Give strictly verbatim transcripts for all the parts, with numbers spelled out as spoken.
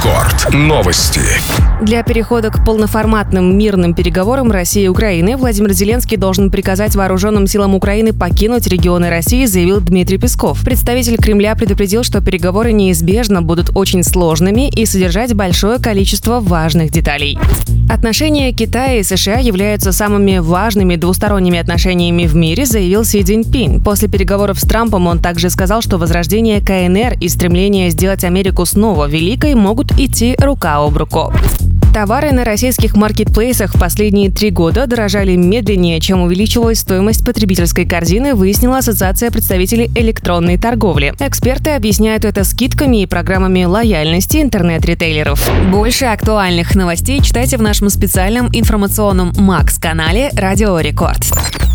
Рекорд. Новости. Для перехода к полноформатным мирным переговорам России и Украины Владимир Зеленский должен приказать вооруженным силам Украины покинуть регионы России, заявил Дмитрий Песков. Представитель Кремля предупредил, что переговоры неизбежно будут очень сложными и содержать большое количество важных деталей. Отношения Китая и США являются самыми важными двусторонними отношениями в мире, заявил Си Цзиньпин. После переговоров с Трампом он также сказал, что возрождение ка эн эр и стремление сделать Америку снова великой могут идти рука об руку. Товары на российских маркетплейсах в последние три года дорожали медленнее, чем увеличивалась стоимость потребительской корзины, выяснила Ассоциация представителей электронной торговли. Эксперты объясняют это скидками и программами лояльности интернет-ритейлеров. Больше актуальных новостей читайте в нашем специальном информационном Макс-канале «Радио Рекорд».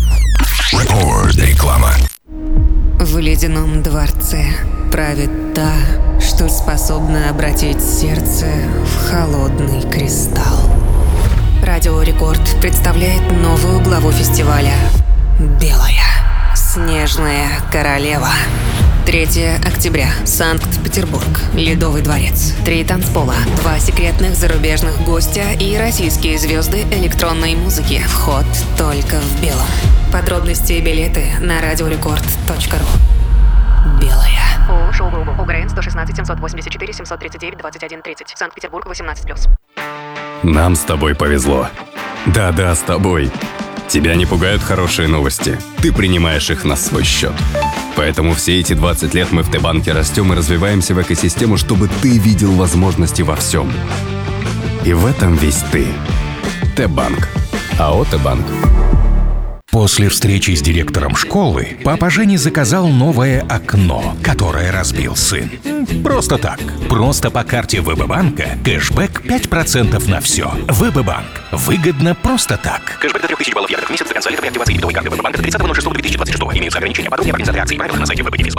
Реклама. В ледяном дворце правит та, что способна обратить сердце в холодный кристалл. Радио Рекорд представляет новую главу фестиваля «Белая снежная королева». третьего октября. Санкт-Петербург. Ледовый дворец. Три танцпола. Два секретных зарубежных гостя и российские звезды электронной музыки. Вход только в белом. Подробности и билеты на радиорекорд точка ру. Белая. ООО «Шоу-Групп». УГРН сто шестнадцать семьсот восемьдесят четыре семьсот тридцать девять двадцать один тридцать. Санкт-Петербург, восемнадцать плюс. Нам с тобой повезло. Да-да, с тобой. Тебя не пугают хорошие новости. Ты принимаешь их на свой счет. Поэтому все эти двадцать лет мы в Т-банке растем и развиваемся в экосистему, чтобы ты видел возможности во всем. И в этом весь ты. Т-банк. АО «Т-банк». После встречи с директором школы папа Жени заказал новое окно, которое разбил сын. Просто так. Просто по карте ВБ-банка кэшбэк пять процентов на все. ВБ-банк. Выгодно просто так. Кэшбэк до трех тысяч баллов евро в месяц до конца лета при активации дебетовой карты ВБ-банка до тридцатого ноль шестого две тысячи двадцать шестого. Имеются ограничения. Подробнее по организации акций и правила на сайте вэ бэ дефис банк